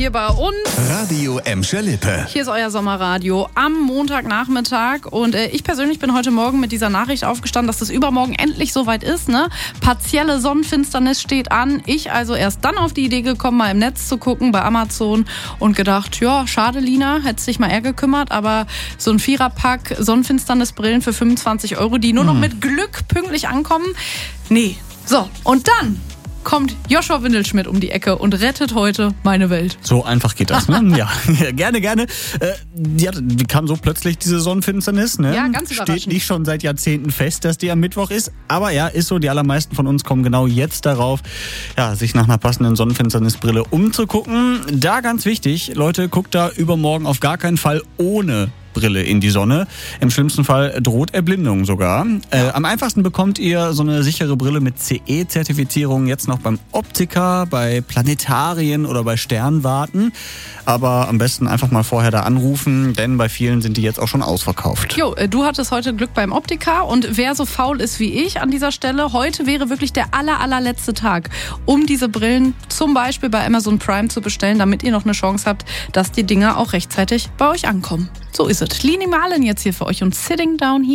hier bei uns. Radio Emscher-Lippe. Hier ist euer Sommerradio am Montagnachmittag. Und ich persönlich bin heute Morgen mit dieser Nachricht aufgestanden, dass das übermorgen endlich soweit ist. Ne? Partielle Sonnenfinsternis steht an. Ich also erst dann auf die Idee gekommen, mal im Netz zu gucken bei Amazon und gedacht, ja, schade Lina, hättest dich mal eher gekümmert. Aber so ein Viererpack Sonnenfinsternisbrillen für 25 €, die nur noch mit Glück pünktlich ankommen. Nee. So, und dann kommt Joshua Windelschmidt um die Ecke und rettet heute meine Welt. So einfach geht das, ne? Ja, gerne. Die kam so plötzlich, diese Sonnenfinsternis, ne? Ja, ganz überraschend. Steht nicht schon seit Jahrzehnten fest, dass die am Mittwoch ist. Aber ja, ist so, die allermeisten von uns kommen genau jetzt darauf, ja, sich nach einer passenden Sonnenfinsternisbrille umzugucken. Da ganz wichtig, Leute, guckt da übermorgen auf gar keinen Fall ohne Brille in die Sonne. Im schlimmsten Fall droht Erblindung sogar. Am einfachsten bekommt ihr so eine sichere Brille mit CE-Zertifizierung jetzt noch beim Optiker, bei Planetarien oder bei Sternwarten. Aber am besten einfach mal vorher da anrufen, denn bei vielen sind die jetzt auch schon ausverkauft. Jo, du hattest heute Glück beim Optiker und wer so faul ist wie ich an dieser Stelle, heute wäre wirklich der allerletzte Tag, um diese Brillen zum Beispiel bei Amazon Prime zu bestellen, damit ihr noch eine Chance habt, dass die Dinger auch rechtzeitig bei euch ankommen. So ist es. Lini Marlen jetzt hier für euch und Sitting Down Here.